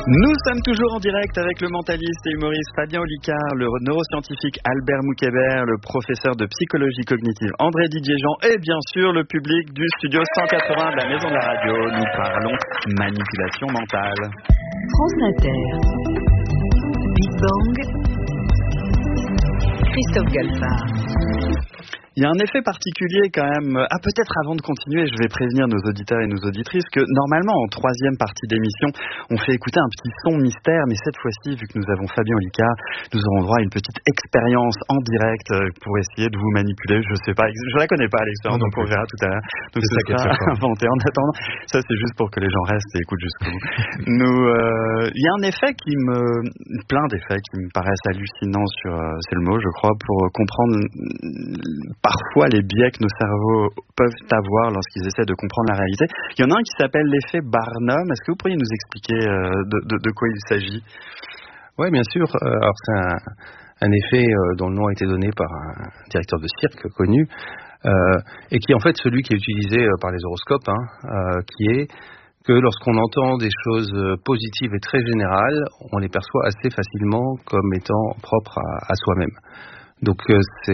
Nous sommes toujours en direct avec le mentaliste et humoriste Fabien Olicard, le neuroscientifique Albert Moukébert, le professeur de psychologie cognitive André Didier-Jean et bien sûr le public du studio 180 de la Maison de la Radio. Nous parlons manipulation mentale. France Inter. Big Bang. Christophe Galfard. Il y a un effet particulier quand même. Peut-être avant de continuer, je vais prévenir nos auditeurs et nos auditrices que normalement, en troisième partie d'émission, on fait écouter un petit son mystère, mais cette fois-ci, vu que nous avons Fabien Olicard, nous aurons droit à une petite expérience en direct pour essayer de vous manipuler. Je sais pas, je la connais pas l'expérience, donc on verra tout à l'heure. Donc c'est ça qui est inventé. En attendant, ça c'est juste pour que les gens restent et écoutent jusqu'au bout. Il y a un effet plein d'effets qui me paraissent hallucinants c'est le mot, je crois, pour comprendre parfois les biais que nos cerveaux peuvent avoir lorsqu'ils essaient de comprendre la réalité. Il y en a un qui s'appelle l'effet Barnum. Est-ce que vous pourriez nous expliquer de quoi il s'agit ? Oui, bien sûr. Alors c'est un effet dont le nom a été donné par un directeur de cirque connu et qui est en fait celui qui est utilisé par les horoscopes, qui est que lorsqu'on entend des choses positives et très générales, on les perçoit assez facilement comme étant propres à soi-même. Donc ça a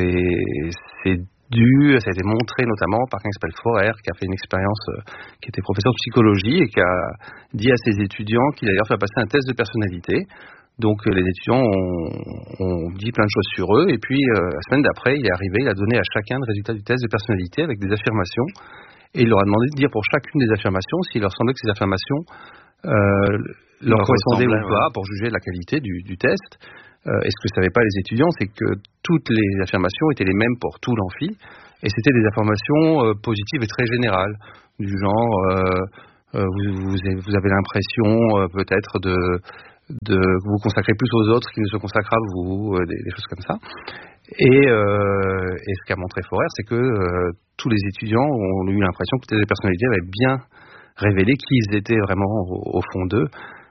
été montré notamment par quelqu'un qui s'appelle Forer, qui a fait une expérience, qui était professeur de psychologie et qui a dit à ses étudiants qu'il allait leur faire passer un test de personnalité. Donc les étudiants ont dit plein de choses sur eux et puis la semaine d'après, il est arrivé, il a donné à chacun le résultat du test de personnalité avec des affirmations et il leur a demandé de dire pour chacune des affirmations s'il leur semblait que ces affirmations leur correspondaient ou pas, pour juger la qualité du test. Et ce que ne savaient pas les étudiants, c'est que toutes les affirmations étaient les mêmes pour tout l'amphi, et c'était des affirmations positives et très générales, du genre vous avez l'impression peut-être de vous consacrer plus aux autres qu'ils ne se consacrent à vous, des choses comme ça. Et ce qu'a montré Forer, c'est que tous les étudiants ont eu l'impression que les personnalités avaient bien révélé qui ils étaient vraiment au fond d'eux.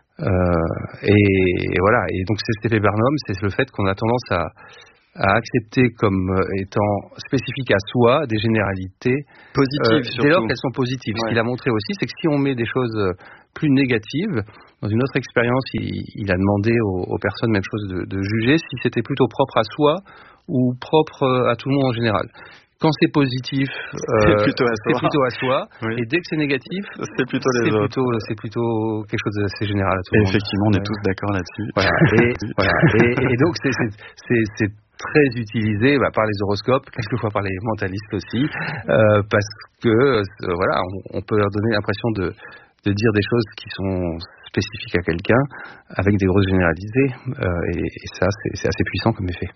Et voilà, et donc c'est cet effet Barnum, c'est le fait qu'on a tendance à accepter comme étant spécifiques à soi des généralités positives, dès lors qu'elles sont positives. Ouais. Ce qu'il a montré aussi, c'est que si on met des choses plus négatives, dans une autre expérience, il a demandé aux personnes, même chose, de juger si c'était plutôt propre à soi ou propre à tout le monde en général. Quand c'est positif, c'est plutôt à soi. Oui. Et dès que c'est négatif, c'est plutôt les autres. C'est plutôt quelque chose d'assez général à tout le monde. Effectivement, on est tous d'accord là-dessus. Voilà. Et donc c'est très utilisé par les horoscopes, quelquefois par les mentalistes aussi, parce que on peut leur donner l'impression de dire des choses qui sont spécifiques à quelqu'un avec des grosses généralisées, et ça c'est assez puissant comme effet.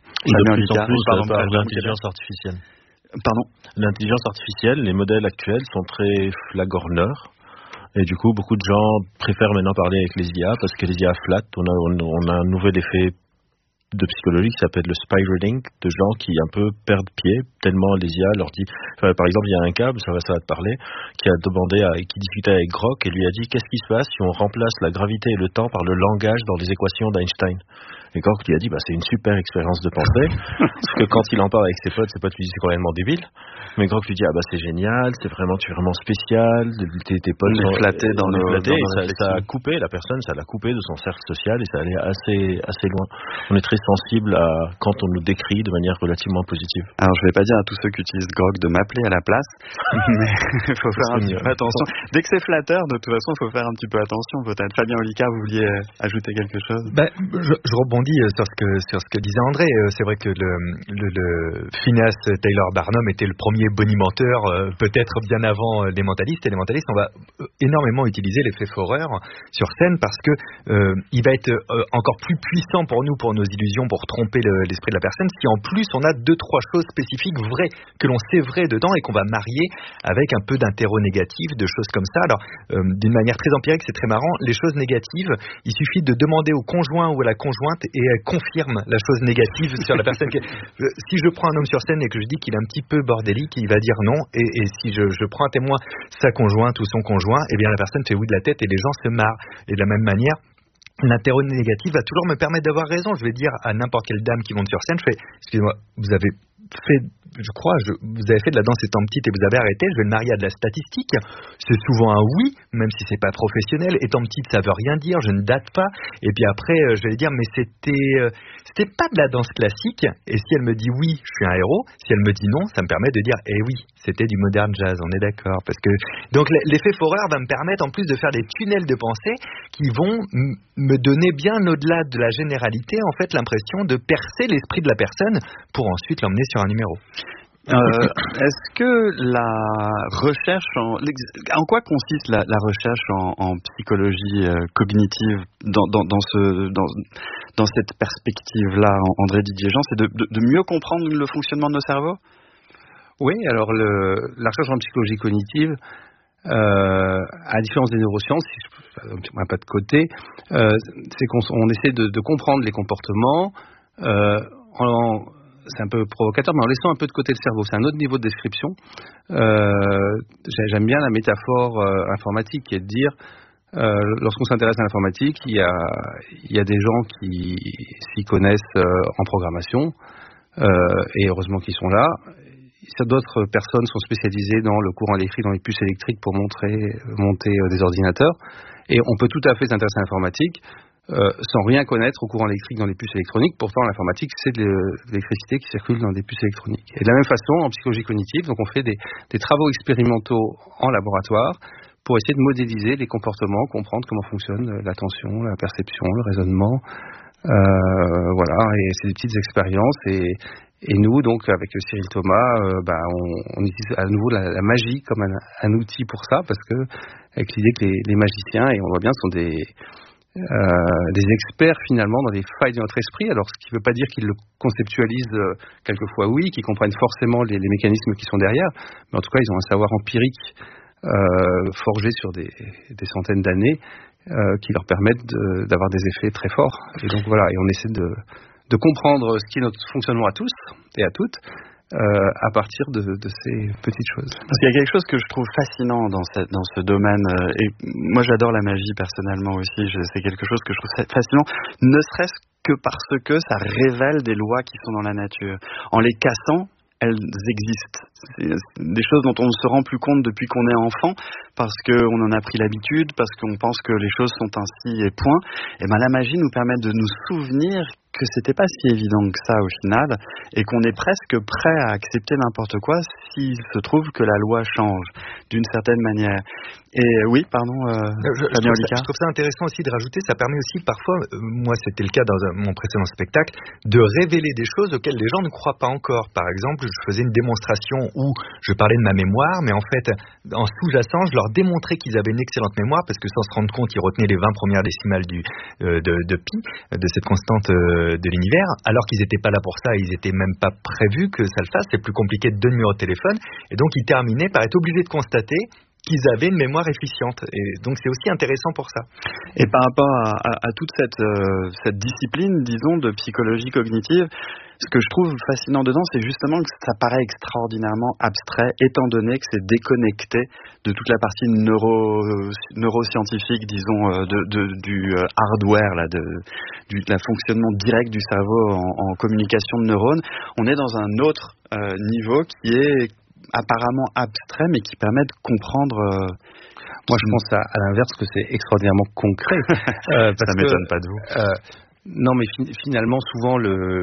Par l'intelligence artificielle. Pardon ? L'intelligence artificielle, les modèles actuels sont très flagorneurs. Et du coup, beaucoup de gens préfèrent maintenant parler avec les IA parce que les IA flattent. On a un nouvel effet de psychologie qui s'appelle le spiraling, de gens qui un peu perdent pied tellement les IA leur dit. Par exemple, il y a un câble, ça va te parler, qui discutait avec Grok et lui a dit qu'est-ce qui se passe si on remplace la gravité et le temps par le langage dans les équations d'Einstein. Et Grok lui a dit c'est une super expérience de pensée. Parce que quand il en parle avec ses potes lui disent c'est complètement débile. Mais Grok lui dit c'est génial, tu es vraiment spécial, tes potes sont flattés dans le ça a coupé la personne, ça l'a coupé de son cercle social et ça allait assez loin. On est très sensible à quand on nous décrit de manière relativement positive. Alors je vais pas dire à tous ceux qui utilisent Grok de m'appeler à la place, mais il faut faire un petit peu attention. Dès que c'est flatteur, de toute façon, il faut faire un petit peu attention peut-être. Fabien Olicard, vous vouliez ajouter quelque chose ? Je rebondis sur ce que disait André. C'est vrai que le Phineas Taylor Barnum était le premier bonimenteur, peut-être bien avant les mentalistes. Et les mentalistes, on va énormément utiliser l'effet Forer sur scène parce que il va être encore plus puissant pour nous, pour nos illusions, pour tromper l'esprit de la personne, si en plus on a 2-3 choses spécifiques vraies, que l'on sait vraies dedans et qu'on va marier avec un peu d'interro négatif, de choses comme ça. Alors, d'une manière très empirique, c'est très marrant, les choses négatives, il suffit de demander au conjoint ou à la conjointe et elle confirme la chose négative sur la personne. Si je prends un homme sur scène et que je dis qu'il est un petit peu bordélique, il va dire non, et si je prends un témoin, sa conjointe ou son conjoint, eh bien la personne fait oui de la tête et les gens se marrent. Et de la même manière, l'interro négatif va toujours me permettre d'avoir raison. Je vais dire à n'importe quelle dame qui monte sur scène, excusez-moi, vous avez fait, je crois, vous avez fait de la danse étant petite et vous avez arrêté, je vais le marier à de la statistique. C'est souvent un oui, même si c'est pas professionnel. Étant petite, ça veut rien dire, je ne date pas. Et puis après, je vais lui dire, mais c'était pas de la danse classique. Et si elle me dit oui, je suis un héros. Si elle me dit non, ça me permet de dire, eh oui, c'était du modern jazz, on est d'accord. Parce que donc l'effet Forer va me permettre en plus de faire des tunnels de pensée qui vont me donner bien au-delà de la généralité, en fait, l'impression de percer l'esprit de la personne pour ensuite l'emmener sur un numéro. Est-ce que la recherche, en quoi consiste la recherche en psychologie cognitive dans cette perspective-là, André Didier-Jean, c'est de mieux comprendre le fonctionnement de nos cerveaux? Oui, alors la recherche en psychologie cognitive, à la différence des neurosciences, si je ne mets pas de côté, c'est qu'on essaie de comprendre les comportements c'est un peu provocateur, mais en laissant un peu de côté le cerveau. C'est un autre niveau de description. J'aime bien la métaphore informatique qui est de dire, lorsqu'on s'intéresse à l'informatique, il y a des gens qui s'y connaissent en programmation, et heureusement qu'ils sont là. D'autres personnes sont spécialisées dans le courant électrique, dans les puces électriques pour monter des ordinateurs. Et on peut tout à fait s'intéresser à l'informatique sans rien connaître au courant électrique dans les puces électroniques. Pourtant, l'informatique, c'est de l'électricité qui circule dans des puces électroniques. Et de la même façon, en psychologie cognitive, donc on fait des travaux expérimentaux en laboratoire pour essayer de modéliser les comportements, comprendre comment fonctionne l'attention, la perception, le raisonnement. Voilà, et c'est des petites expériences. Et nous, donc, avec Cyril Thomas, on utilise à nouveau la magie comme un outil pour ça, parce que avec l'idée que les magiciens, et on voit bien, sont des experts finalement dans les failles de notre esprit. Alors, ce qui ne veut pas dire qu'ils le conceptualisent quelquefois, oui, qu'ils comprennent forcément les mécanismes qui sont derrière, mais en tout cas, ils ont un savoir empirique forgé sur des centaines d'années qui leur permettent d'avoir des effets très forts. Et donc voilà, et on essaie de comprendre ce qui est notre fonctionnement à tous et à toutes à partir de ces petites choses. Parce qu'il y a quelque chose que je trouve fascinant dans ce domaine, et moi j'adore la magie personnellement aussi, c'est quelque chose que je trouve fascinant, ne serait-ce que parce que ça révèle des lois qui sont dans la nature. En les cassant, elles existent. C'est des choses dont on ne se rend plus compte depuis qu'on est enfant, parce qu'on en a pris l'habitude, parce qu'on pense que les choses sont ainsi et point. Et ben la magie nous permet de nous souvenir que c'était pas si évident que ça au final, et qu'on est presque prêt à accepter n'importe quoi s'il se trouve que la loi change d'une certaine manière. Et oui, pardon, Fabien Olicard. Je trouve ça intéressant aussi de rajouter, ça permet aussi parfois, moi c'était le cas dans mon précédent spectacle, de révéler des choses auxquelles les gens ne croient pas encore. Par exemple, je faisais une démonstration où je parlais de ma mémoire, mais en fait, en sous-jacent, je leur démontrais qu'ils avaient une excellente mémoire, parce que sans se rendre compte, ils retenaient les 20 premières décimales de pi, de cette constante de l'univers, alors qu'ils n'étaient pas là pour ça, ils n'étaient même pas prévus que ça le fasse, c'est plus compliqué de 2 numéros de téléphone, et donc ils terminaient par être obligés de constater qu'ils avaient une mémoire efficiente, et donc c'est aussi intéressant pour ça. Et par rapport à toute cette discipline, disons, de psychologie cognitive, ce que je trouve fascinant dedans, c'est justement que ça paraît extraordinairement abstrait, étant donné que c'est déconnecté de toute la partie neuroscientifique, disons, du hardware, là, du fonctionnement direct du cerveau en communication de neurones. On est dans un autre niveau qui est apparemment abstrait, mais qui permet de comprendre. Moi, je pense à l'inverse, que c'est extraordinairement concret. Ça m'étonne pas de vous. Non, mais finalement, souvent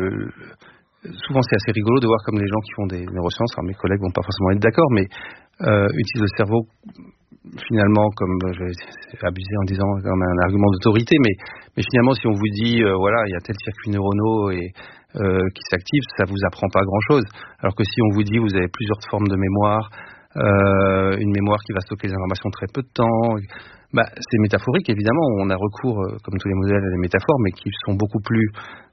c'est assez rigolo de voir comme les gens qui font des neurosciences, alors mes collègues vont pas forcément être d'accord, mais utilisent le cerveau finalement comme, je vais abuser en disant comme un argument d'autorité, mais finalement, si on vous dit, voilà, il y a tel circuit neuronaux et qui s'active, ça vous apprend pas grand-chose. Alors que si on vous dit, vous avez plusieurs formes de mémoire, une mémoire qui va stocker les informations très peu de temps, c'est métaphorique, évidemment. On a recours, comme tous les modèles, à des métaphores, mais qui sont beaucoup plus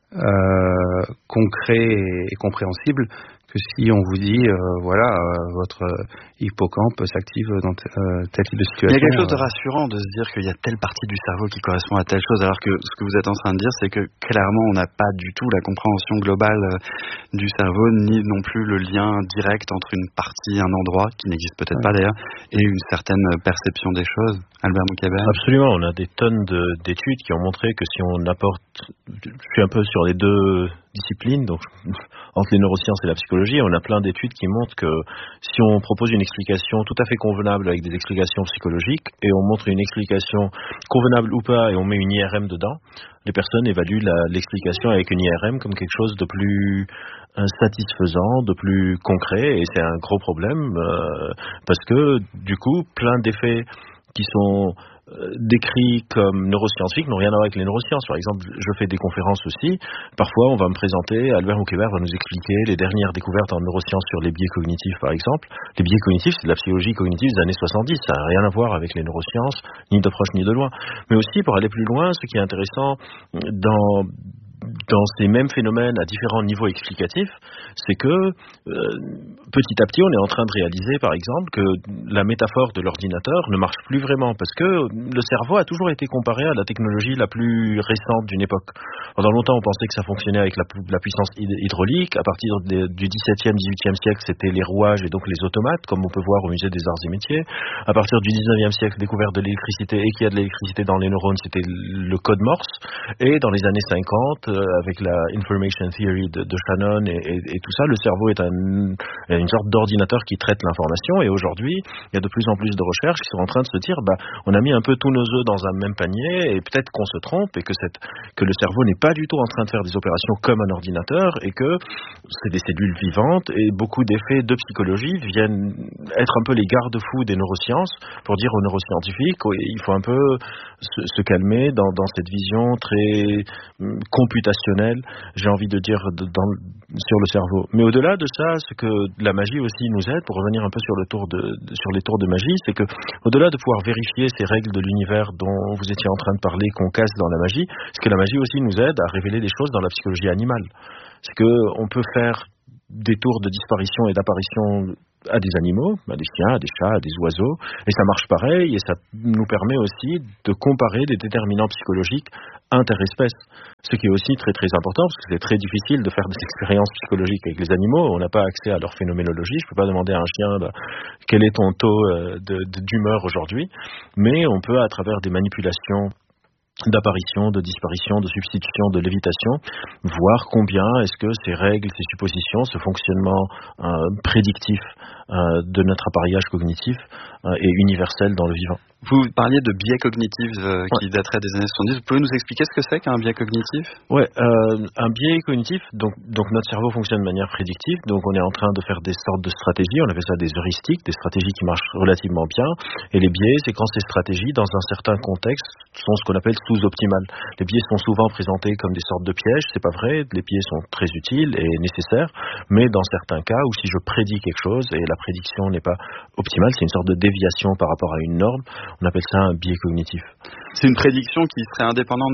concrets et compréhensibles que si on vous dit, votre hippocampe s'active dans tel type de situation. Il y a quelque chose de rassurant de se dire qu'il y a telle partie du cerveau qui correspond à telle chose, alors que ce que vous êtes en train de dire, c'est que clairement, on n'a pas du tout la compréhension globale du cerveau, ni non plus le lien direct entre une partie, un endroit, qui n'existe peut-être pas d'ailleurs, et une certaine perception des choses. Albert Moukabel. Absolument, on a des tonnes d'études qui ont montré que si on apporte, je suis un peu sur les deux disciplines, donc entre les neurosciences et la psychologie, on a plein d'études qui montrent que si on propose une explication tout à fait convenable avec des explications psychologiques et on montre une explication convenable ou pas et on met une IRM dedans, les personnes évaluent l'explication avec une IRM comme quelque chose de plus satisfaisant, de plus concret, et c'est un gros problème parce que du coup plein d'effets qui sont décrits comme neuroscientifiques n'ont rien à voir avec les neurosciences. Par exemple, je fais des conférences aussi. Parfois, on va me présenter, Albert Mouquebert va nous expliquer les dernières découvertes en neurosciences sur les biais cognitifs, par exemple. Les biais cognitifs, c'est de la psychologie cognitive des années 70. Ça n'a rien à voir avec les neurosciences, ni de proche ni de loin. Mais aussi, pour aller plus loin, ce qui est intéressant dans ces mêmes phénomènes à différents niveaux explicatifs, c'est que petit à petit, on est en train de réaliser, par exemple, que la métaphore de l'ordinateur ne marche plus vraiment, parce que le cerveau a toujours été comparé à la technologie la plus récente d'une époque. Pendant longtemps, on pensait que ça fonctionnait avec la puissance hydraulique. À partir du XVIIe, XVIIIe siècle, c'était les rouages et donc les automates, comme on peut voir au musée des arts et métiers. À partir du XIXe siècle, découverte de l'électricité et qu'il y a de l'électricité dans les neurones, c'était le code Morse. Et dans les années 50, avec la Information Theory de Shannon et tout ça, le cerveau est une sorte d'ordinateur qui traite l'information. Et aujourd'hui, il y a de plus en plus de recherches qui sont en train de se dire, on a mis un peu tous nos œufs dans un même panier et peut-être qu'on se trompe et que le cerveau n'est pas du tout en train de faire des opérations comme un ordinateur et que c'est des cellules vivantes et beaucoup d'effets de psychologie viennent être un peu les garde-fous des neurosciences pour dire aux neuroscientifiques il faut un peu se calmer dans cette vision très computationnelle, j'ai envie de dire, sur le cerveau. Mais au-delà de ça, ce que la magie aussi nous aide, pour revenir un peu sur les tours de magie, c'est que au-delà de pouvoir vérifier ces règles de l'univers dont vous étiez en train de parler, qu'on casse dans la magie, c'est que la magie aussi nous aide à révéler des choses dans la psychologie animale. C'est qu'on peut faire des tours de disparition et d'apparition à des animaux, à des chiens, à des chats, à des oiseaux, et ça marche pareil, et ça nous permet aussi de comparer des déterminants psychologiques interespèces, ce qui est aussi très très important, parce que c'est très difficile de faire des expériences psychologiques avec les animaux, on n'a pas accès à leur phénoménologie, je ne peux pas demander à un chien quel est ton taux d'humeur aujourd'hui, mais on peut à travers des manipulations d'apparition, de disparition, de substitution, de lévitation, voir combien est-ce que ces règles, ces suppositions, ce fonctionnement prédictif de notre appareillage cognitif est universel dans le vivant. Vous parliez de biais cognitifs qui dateraient des années 70. Vous pouvez nous expliquer ce que c'est qu'un biais cognitif ? Ouais, un biais cognitif, donc notre cerveau fonctionne de manière prédictive, donc on est en train de faire des sortes de stratégies, on appelle ça des heuristiques, des stratégies qui marchent relativement bien, et les biais, c'est quand ces stratégies, dans un certain contexte, sont ce qu'on appelle sous-optimales. Les biais sont souvent présentés comme des sortes de pièges, c'est pas vrai, les biais sont très utiles et nécessaires, mais dans certains cas où si je prédis quelque chose et la prédiction n'est pas optimale, c'est une sorte de déviation par rapport à une norme, on appelle ça un biais cognitif. C'est une prédiction qui serait indépendante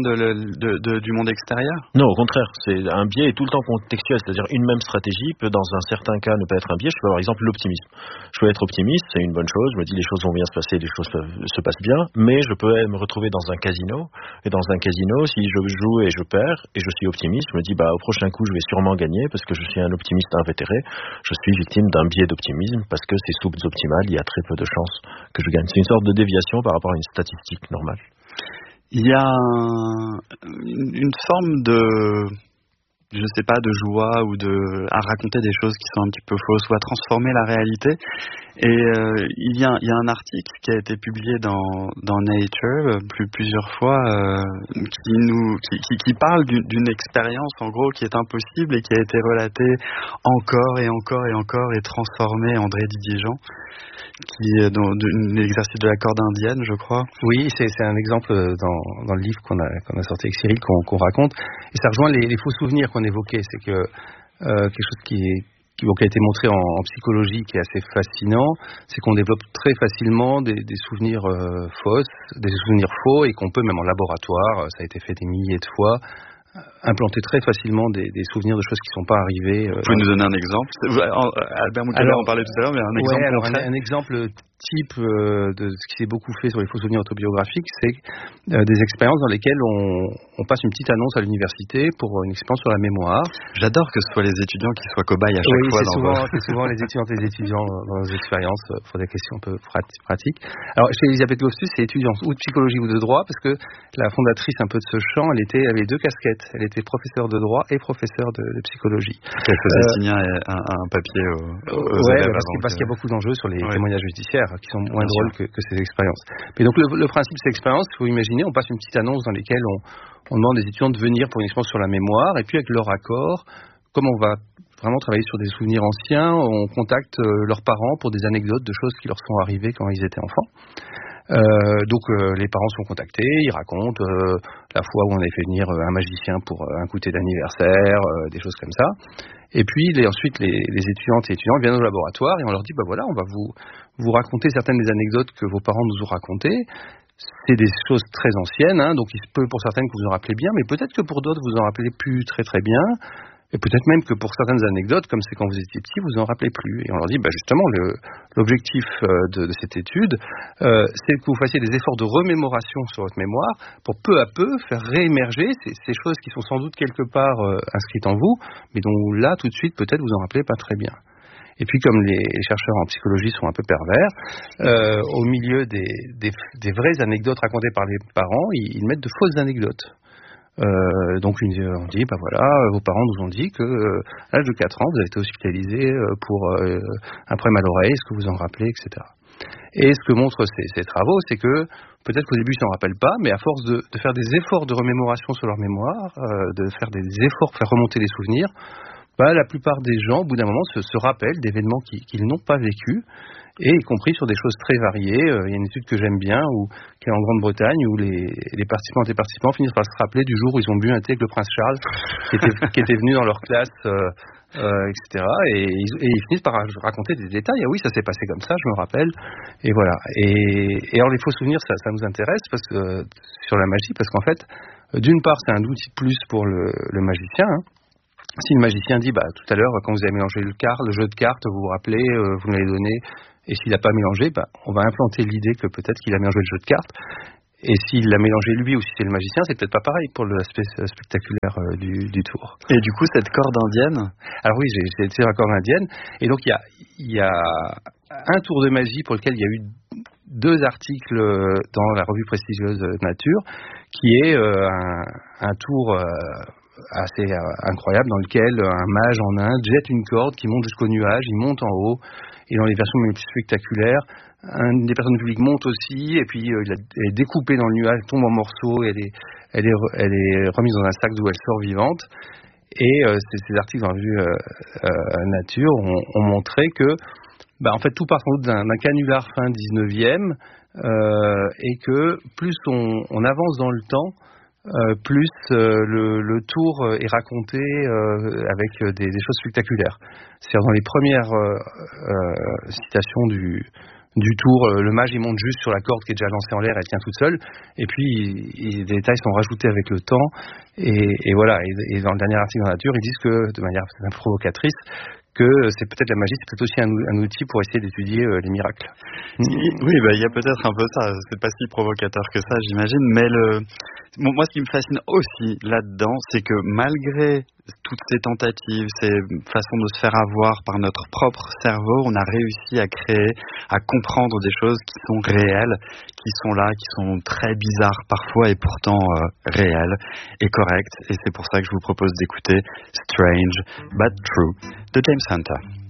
du monde extérieur ? Non, au contraire. Un biais est tout le temps contextuel. C'est-à-dire une même stratégie peut, dans un certain cas, ne pas être un biais. Je peux avoir, par exemple, l'optimisme. Je peux être optimiste, c'est une bonne chose. Je me dis les choses vont bien se passer, les choses se passent bien. Mais je peux me retrouver dans un casino. Et dans un casino, si je joue et je perds, et je suis optimiste, je me dis au prochain coup, je vais sûrement gagner parce que je suis un optimiste invétéré. Je suis victime d'un biais d'optimisme parce que c'est sous-optimal. Il y a très peu de chances que je gagne. C'est une sorte de déviation par rapport à une statistique normale. Il y a une forme de, je sais pas, de joie ou à raconter des choses qui sont un petit peu fausses ou à transformer la réalité. Et il y a un article qui a été publié dans Nature plusieurs fois qui parle d'une expérience en gros qui est impossible et qui a été relatée encore et encore et encore et transformée. André Didier-Jean, qui est dans l'exercice de la corde indienne, je crois. Oui, c'est un exemple dans le livre qu'on a sorti avec Cyril qu'on raconte, et ça rejoint les faux souvenirs qu'on évoquait. C'est que quelque chose qui a été montré en psychologie, qui est assez fascinant, c'est qu'on développe très facilement des souvenirs des souvenirs faux, et qu'on peut même en laboratoire, ça a été fait des milliers de fois, implanter très facilement des souvenirs de choses qui ne sont pas arrivées. Vous pouvez nous donner un exemple ? Albert Mouquebert en parlait tout à l'heure, mais un exemple concret. Un exemple type de ce qui s'est beaucoup fait sur les faux souvenirs autobiographiques, c'est des expériences dans lesquelles on passe une petite annonce à l'université pour une expérience sur la mémoire. J'adore que ce soit les étudiants qui soient cobayes à chaque fois. C'est souvent les étudiants dans nos expériences pour des questions un peu pratiques. Alors chez Elisabeth Loftus, c'est étudiante ou de psychologie ou de droit, parce que la fondatrice un peu de ce champ, elle avait deux casquettes. Elle était était professeur de droit et professeur de psychologie. Elle faisait signer un papier aux élèves parce qu'il y a beaucoup d'enjeux sur les témoignages judiciaires qui sont moins drôles que ces expériences. Mais donc le principe de ces expériences, il faut imaginer, on passe une petite annonce dans laquelle on demande aux étudiants de venir pour une expérience sur la mémoire, et puis avec leur accord, comme on va vraiment travailler sur des souvenirs anciens, on contacte leurs parents pour des anecdotes de choses qui leur sont arrivées quand ils étaient enfants. Donc les parents sont contactés, ils racontent la fois où on avait fait venir un magicien pour un goûter d'anniversaire, des choses comme ça. Et puis ensuite les étudiantes et étudiants viennent au laboratoire et on leur dit voilà, on va vous raconter certaines des anecdotes que vos parents nous ont racontées. C'est des choses très anciennes, donc il se peut pour certaines que vous en rappelez bien, mais peut-être que pour d'autres vous en rappelez plus très très bien. Et peut-être même que pour certaines anecdotes, comme c'est quand vous étiez petit, vous en rappelez plus. Et on leur dit, justement, l'objectif de cette étude, c'est que vous fassiez des efforts de remémoration sur votre mémoire pour peu à peu faire réémerger ces choses qui sont sans doute quelque part inscrites en vous, mais dont là, tout de suite, peut-être vous en rappelez pas très bien. Et puis, comme les chercheurs en psychologie sont un peu pervers, au milieu des vraies anecdotes racontées par les parents, ils mettent de fausses anecdotes. Donc on dit vos parents nous ont dit que à l'âge de 4 ans vous avez été hospitalisé pour un problème à l'oreille, est-ce que vous en rappelez, etc. Et ce que montrent ces travaux, c'est que peut-être qu'au début ils s'en rappellent pas, mais à force de faire des efforts de remémoration sur leur mémoire, de faire des efforts pour faire remonter les souvenirs, la plupart des gens au bout d'un moment se rappellent d'événements qu'ils n'ont pas vécus, et y compris sur des choses très variées. Il y a une étude que j'aime bien, qui est en Grande-Bretagne, où les participantes et participants finissent par se rappeler du jour où ils ont bu un thé avec le prince Charles, qui était venu dans leur classe, etc. Et ils finissent par raconter des détails. Ah oui, ça s'est passé comme ça, je me rappelle. Et voilà. Et alors les faux souvenirs, ça nous intéresse sur la magie, parce qu'en fait, d'une part, c'est un outil de plus pour le magicien. Si le magicien dit, tout à l'heure, quand vous avez mélangé le jeu de cartes, vous vous rappelez, vous me l'avez donné, et s'il n'a pas mélangé, on va implanter l'idée que peut-être qu'il a mélangé le jeu de cartes. Et s'il l'a mélangé lui, ou si c'est le magicien, c'est peut-être pas pareil pour l'aspect spectaculaire du tour. Et du coup, cette corde indienne? Alors oui, j'ai été sur la corde indienne. Et donc, il y a un tour de magie pour lequel il y a eu 2 articles dans la revue prestigieuse Nature, qui est un tour assez incroyable dans lequel un mage en Inde jette une corde qui monte jusqu'au nuage, il monte en haut, et dans les versions les plus spectaculaires, une des personnes du public monte aussi, et puis elle est découpée dans le nuage, tombe en morceaux, et elle est remise dans un sac d'où elle sort vivante. Et ces articles dans la revue Nature ont montré que en fait tout part sans doute d'un canular fin 19e, et que plus on avance dans le temps, plus le tour est raconté avec des choses spectaculaires. C'est-à-dire dans les premières citations du tour, le mage il monte juste sur la corde qui est déjà lancée en l'air, elle tient toute seule, et puis des détails sont rajoutés avec le temps, et voilà. Et dans le dernier article dans Nature, ils disent que, de manière un peu provocatrice, que c'est peut-être la magie, c'est peut-être aussi un outil pour essayer d'étudier les miracles. Oui, il y a peut-être un peu ça. C'est pas si provocateur que ça, j'imagine. Mais moi, ce qui me fascine aussi là-dedans, c'est que malgré toutes ces tentatives, ces façons de se faire avoir par notre propre cerveau, on a réussi à créer, à comprendre des choses qui sont réelles, qui sont là, qui sont très bizarres parfois et pourtant réelles et correctes. Et c'est pour ça que je vous propose d'écouter Strange but True de James Hunter.